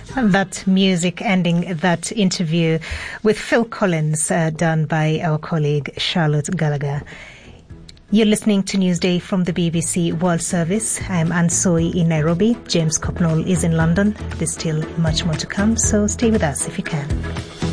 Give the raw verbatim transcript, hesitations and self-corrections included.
And that music ending that interview with Phil Collins, uh, done by our colleague Charlotte Gallagher. You're listening to Newsday from the B B C World Service. I'm Anne Soy in Nairobi. James Copnall is in London. There's still much more to come, so stay with us if you can.